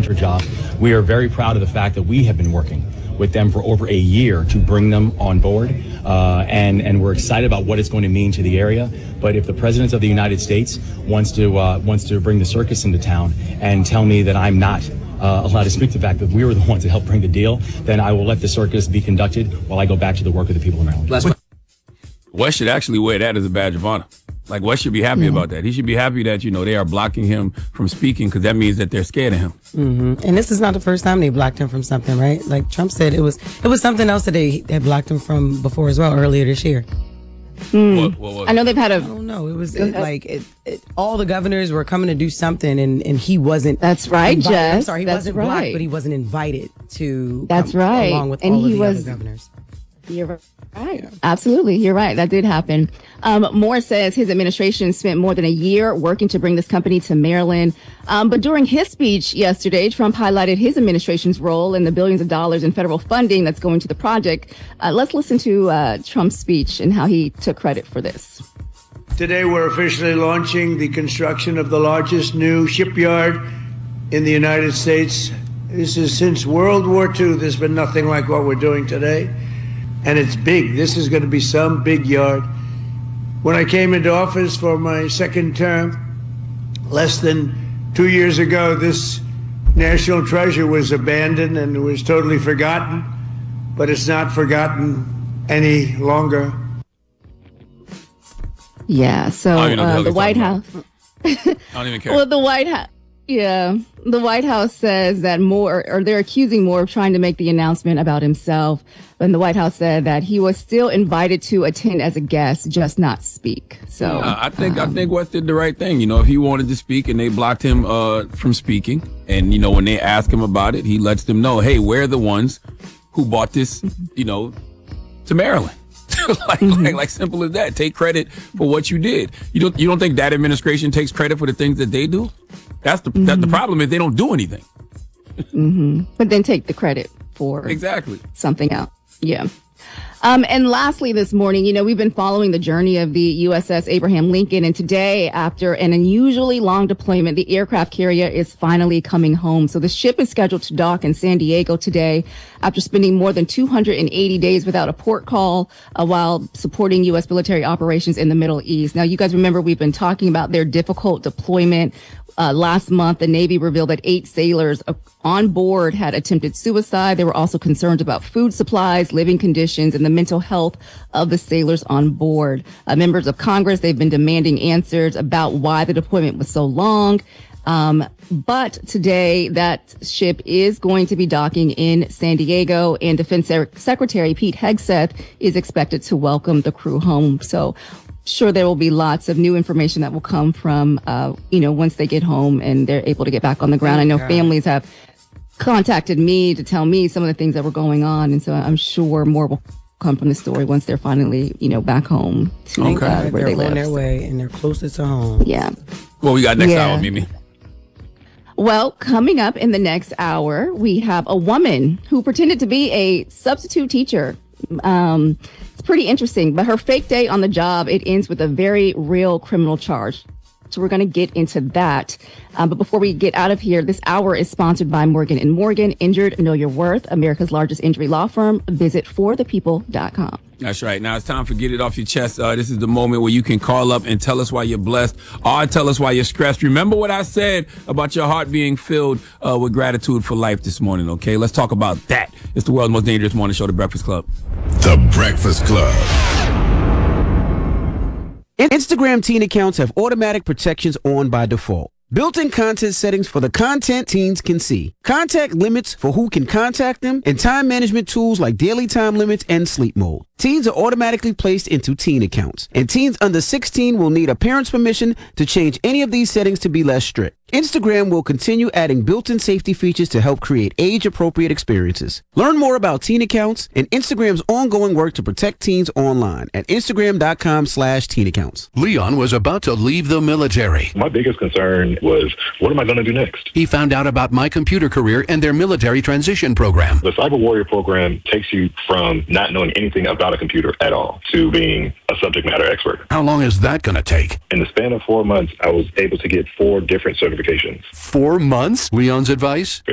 Contra job. We are very proud of the fact that we have been working with them for over a year to bring them on board, and we're excited about what it's going to mean to the area. But if the President of the United States wants to bring the circus into town and tell me that I'm not allowed to speak to the fact that we were the ones that helped bring the deal, then I will let the circus be conducted while I go back to the work of the people of Maryland. Wes should actually wear that as a badge of honor. Like, Wes should be happy about that. He should be happy that, they are blocking him from speaking, because that means that they're scared of him. Mm-hmm. And this is not the first time they blocked him from something, right? Like Trump said, it was something else that they blocked him from before as well, earlier this year. What I know they've had I don't know. It was all the governors were coming to do something, and he wasn't. That's right, invited. Jess. I'm sorry, he That's wasn't right. blocked, but he wasn't invited to. That's right. Along with And all of he the was, other governors. You're right. Absolutely. You're right. That did happen. Moore says his administration spent more than a year working to bring this company to Maryland. But during his speech yesterday, Trump highlighted his administration's role in the billions of dollars in federal funding that's going to the project. Let's listen to Trump's speech and how he took credit for this. Today, we're officially launching the construction of the largest new shipyard in the United States. This is since World War II. There's been nothing like what we're doing today. And it's big. This is going to be some big yard. When I came into office for my second term, less than 2 years ago, this national treasure was abandoned and it was totally forgotten. But it's not forgotten any longer. Yeah, so the White House. I don't even care. Well, the White House. Yeah, the White House says that they're accusing Moore of trying to make the announcement about himself. And the White House said that he was still invited to attend as a guest, just not speak. So I think Wes did the right thing. If he wanted to speak and they blocked him from speaking, and when they ask him about it, he lets them know, hey, we're the ones who bought this, to Maryland. like simple as that. Take credit for what you did. You don't think that administration takes credit for the things that they do? That's the problem is they don't do anything. But then take the credit for something else. Yeah. And lastly, this morning, we've been following the journey of the USS Abraham Lincoln. And today, after an unusually long deployment, the aircraft carrier is finally coming home. So the ship is scheduled to dock in San Diego today after spending more than 280 days without a port call while supporting U.S. military operations in the Middle East. Now, you guys remember we've been talking about their difficult deployment. Last month, the Navy revealed that 8 sailors on board had attempted suicide. There were also concerns about food supplies, living conditions, and the mental health of the sailors on board. Members of Congress, they've been demanding answers about why the deployment was so long. But today, that ship is going to be docking in San Diego, and Defense Secretary Pete Hegseth is expected to welcome the crew home. So sure, there will be lots of new information that will come from, once they get home and they're able to get back on the ground. I know families have contacted me to tell me some of the things that were going on. And so I'm sure more will come from the story once they're finally, back home to where they live. On their way and they're closer to home. Yeah. What we got next hour, Mimi? Well, coming up in the next hour, we have a woman who pretended to be a substitute teacher. It's pretty interesting, but her fake day on the job, it ends with a very real criminal charge. So we're going to get into that. But before we get out of here, this hour is sponsored by Morgan & Morgan. Injured, know your worth. America's largest injury law firm. Visit forthepeople.com. That's right. Now it's time for Get It Off Your Chest. This is the moment where you can call up and tell us why you're blessed or tell us why you're stressed. Remember what I said about your heart being filled with gratitude for life this morning, okay? Let's talk about that. It's the world's most dangerous morning show, The Breakfast Club. The Breakfast Club. Instagram teen accounts have automatic protections on by default. Built-in content settings for the content teens can see. Contact limits for who can contact them, and time management tools like daily time limits and sleep mode. Teens are automatically placed into teen accounts, and teens under 16 will need a parent's permission to change any of these settings to be less strict. Instagram will continue adding built-in safety features to help create age-appropriate experiences. Learn more about teen accounts and Instagram's ongoing work to protect teens online at Instagram.com/teen accounts. Leon was about to leave the military. My biggest concern was, what am I going to do next? He found out about My Computer Career and their military transition program. The Cyber Warrior program takes you from not knowing anything about a computer at all to being a subject matter expert. How long is that going to take? In the span of 4 months, I was able to get 4 different certifications. 4 months? Leon's advice?